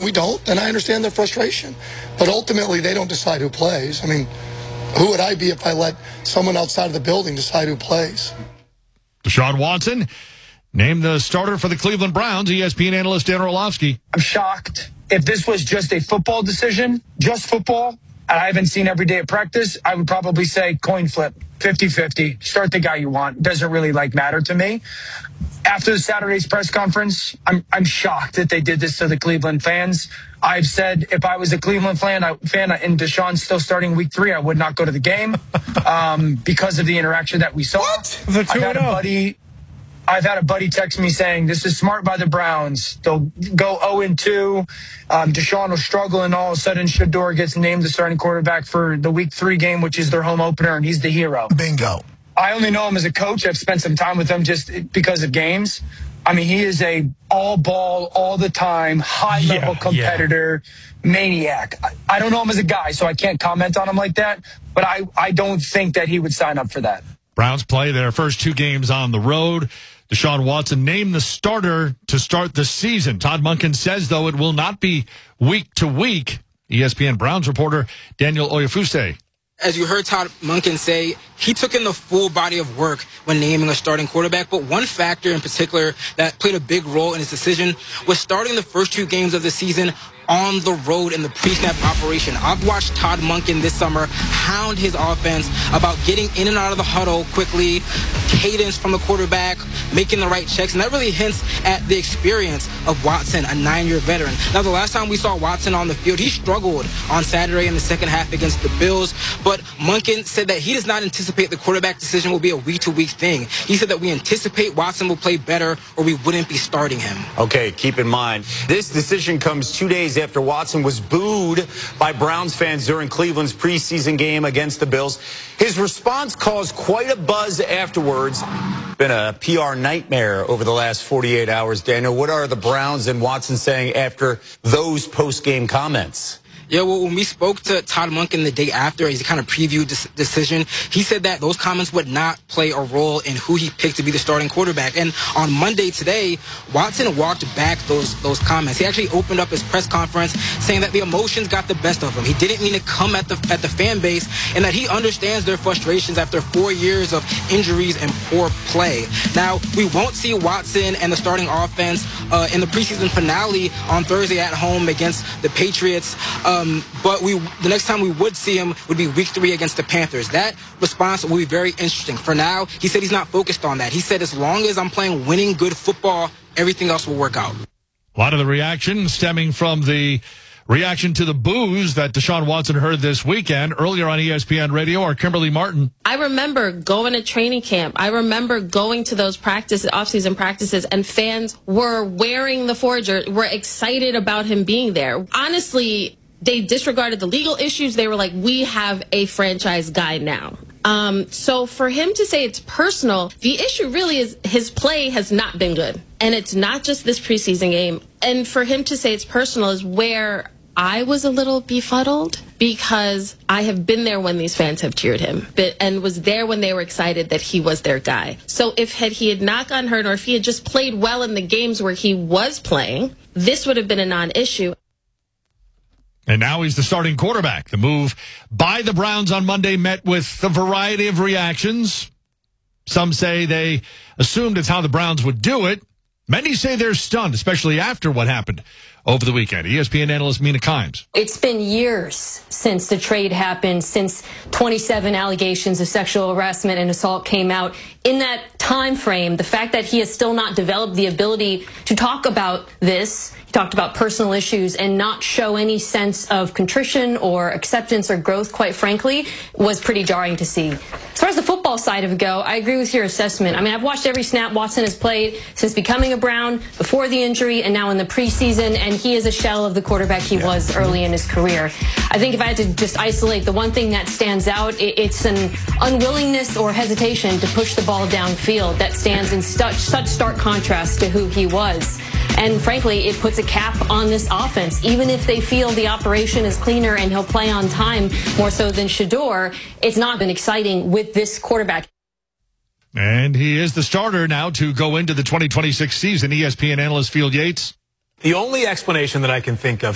we don't, then I understand their frustration. But ultimately, they don't decide who plays. I mean, who would I be if I let someone outside of the building decide who plays? Deshaun Watson named the starter for the Cleveland Browns, ESPN analyst Dan Orlovsky. I'm shocked. If this was just a football decision, just football, and I haven't seen every day at practice, I would probably say coin flip, 50-50. Start the guy you want. Doesn't really matter to me. After the Saturday's press conference, I'm shocked that they did this to the Cleveland fans. I've said if I was a Cleveland fan and Deshaun's still starting week 3, I would not go to the game because of the interaction that we saw. I've had a buddy text me saying, this is smart by the Browns. They'll go 0-2. Deshaun will struggle, and all of a sudden Shedeur gets named the starting quarterback for the week 3 game, which is their home opener, and he's the hero. Bingo. I only know him as a coach. I've spent some time with him just because of games. I mean, he is a all ball, all the time, high-level competitor, maniac. I don't know him as a guy, so I can't comment on him like that, but I don't think that he would sign up for that. Browns play their first 2 games on the road. Deshaun Watson named the starter to start the season. Todd Monken says, though, it will not be week to week. ESPN Browns reporter Daniel Oyefuse. As you heard Todd Monken say, he took in the full body of work when naming a starting quarterback. But one factor in particular that played a big role in his decision was starting the first 2 games of the season on the road in the pre-snap operation. I've watched Todd Monken this summer hound his offense about getting in and out of the huddle quickly, cadence from the quarterback, making the right checks, and that really hints at the experience of Watson, a 9-year veteran. Now, the last time we saw Watson on the field, he struggled on Saturday in the second half against the Bills, but Monken said that he does not anticipate the quarterback decision will be a week-to-week thing. He said that we anticipate Watson will play better or we wouldn't be starting him. Okay, keep in mind, this decision comes 2 days after Watson was booed by Browns fans during Cleveland's preseason game against the Bills. His response caused quite a buzz afterwards. Been a PR nightmare over the last 48 hours. Daniel, what are the Browns and Watson saying after those post-game comments? Yeah, well, when we spoke to Todd Monken the day after, he kind of previewed this decision, he said that those comments would not play a role in who he picked to be the starting quarterback. And on Monday today, Watson walked back those comments. He actually opened up his press conference saying that the emotions got the best of him. He didn't mean to come at the fan base, and that he understands their frustrations after 4 years of injuries and poor play. Now, we won't see Watson and the starting offense in the preseason finale on Thursday at home against the Patriots. But the next time we would see him would be week 3 against the Panthers. That response will be very interesting. For now, he said he's not focused on that. He said, as long as I'm playing winning good football, everything else will work out. A lot of the reaction stemming from the reaction to the boos that Deshaun Watson heard this weekend. Earlier on ESPN Radio, our Kimberly Martin. I remember going to training camp. I remember going to those off-season practices, and fans were wearing the Forager, were excited about him being there. Honestly, they disregarded the legal issues. They were like, we have a franchise guy now. So for him to say it's personal, the issue really is his play has not been good. And it's not just this preseason game. And for him to say it's personal is where I was a little befuddled, because I have been there when these fans have cheered him and was there when they were excited that he was their guy. So if he had not gotten hurt, or if he had just played well in the games where he was playing, this would have been a non-issue. And now he's the starting quarterback. The move by the Browns on Monday met with a variety of reactions. Some say they assumed it's how the Browns would do it. Many say they're stunned, especially after what happened over the weekend. ESPN analyst Mina Kimes. It's been years since the trade happened, since 27 allegations of sexual harassment and assault came out. In that time frame, the fact that he has still not developed the ability to talk about this, he talked about personal issues, and not show any sense of contrition or acceptance or growth, quite frankly, was pretty jarring to see. As far as the football side of it go, I agree with your assessment. I mean, I've watched every snap Watson has played since becoming a Brown, before the injury, and now in the preseason, and he is a shell of the quarterback he was early in his career. I think if I had to just isolate the one thing that stands out, it's an unwillingness or hesitation to push the ball downfield that stands in such stark contrast to who he was. And frankly, it puts a cap on this offense. Even if they feel the operation is cleaner and he'll play on time more so than Shedeur, it's not been exciting with this quarterback. And he is the starter now to go into the 2026 season. ESPN analyst Field Yates. The only explanation that I can think of